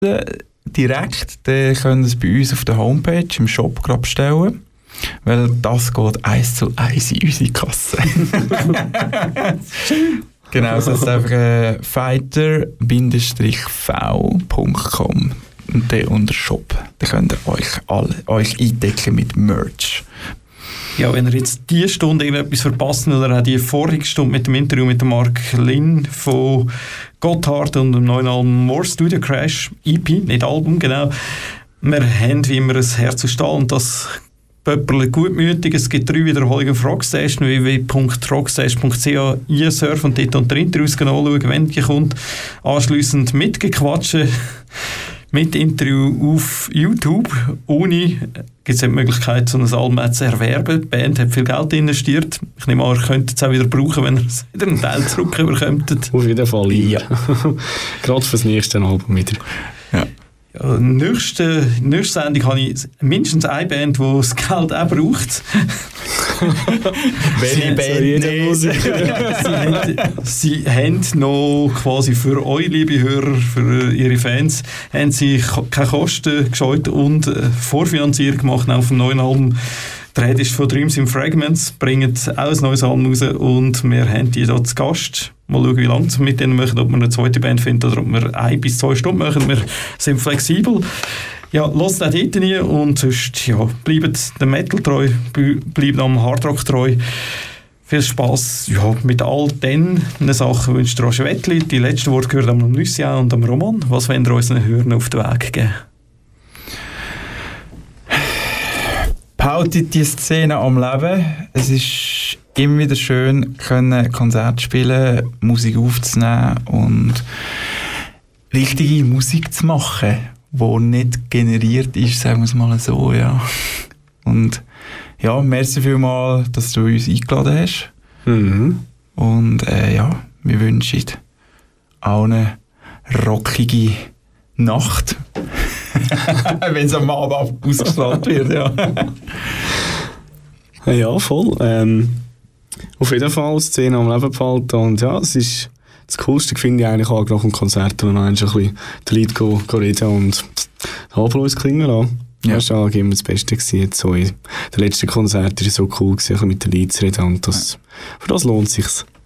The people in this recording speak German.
direkt, dann können Sie es bei uns auf der Homepage im Shop gerade bestellen. Weil das geht 1:1 in unsere Kasse. Genau, das ist einfach fighter-v.com und der unter Shop. Da könnt ihr euch eindecken mit Merch. Ja, wenn ihr jetzt diese Stunde irgendetwas verpasst oder auch die vorige Stunde mit dem Interview mit Mark Lynn von Gotthard und dem neuen Album More Studio Crash, EP, nicht Album, genau. Wir haben wie immer ein Herz aus Stahl und das Pöpperle gutmütig. Es gibt 3 Wiederholungen auf Rockstation, www.rockstation.ch surfen und dort unter Interviews anschauen, wenn die kommt. Anschliessend mitgequatschen, mit Interview auf YouTube. Ohne gibt es die Möglichkeit, so ein Album zu erwerben. Die Band hat viel Geld investiert. Ich nehme an, ihr könnt es auch wieder brauchen, wenn ihr es wieder einen Teil zurückbekommt. Auf jeden Fall, ja. Gerade fürs nächste Album wieder. Ja. Ja, nächste Sendung habe ich mindestens eine Band, die das Geld auch braucht. Welche Band? Sie haben noch quasi für euch, liebe Hörer, für ihre Fans, haben sie keine Kosten gescheut und Vorfinanzierung gemacht auf dem neuen Album. Die Rede ist von Dreams in Fragments, bringen auch ein neues Album raus und wir haben die hier zu Gast. Mal schauen, wie lange wir mit denen machen, ob wir eine zweite Band finden oder ob wir 1 bis 2 Stunden machen. Wir sind flexibel. Ja, lasst auch dort nie und sonst ja, bleibt dem Metal treu, bleibt am Hardrock treu. Viel Spass ja, mit all den Sachen wünscht Roger Wettli. Die letzten Worte gehören am Lucien und am Roman. Was wollen wir unseren Hörern auf den Weg geben? Behaltet die Szene am Leben. Es ist immer wieder schön, können Konzerte spielen, Musik aufzunehmen und richtige Musik zu machen, die nicht generiert ist, sagen wir es mal so, ja. Und ja, merci vielmals, dass du uns eingeladen hast. Mhm. Und ja, wir wünschen allen eine rockige Nacht. Wenn es am Abend ausgestrahlt wird, ja. Ja, voll. Auf jeden Fall die Szene am Leben behalten. Und ja, es ist das Coolste, finde ich eigentlich auch nach dem Konzert und dann ein bisschen die Leute reden und haben uns klingen lassen. Ja. Das war immer das Beste gewesen. So in den letzten Konzert war es so cool gewesen, mit den Leuten zu reden und für das lohnt es sich.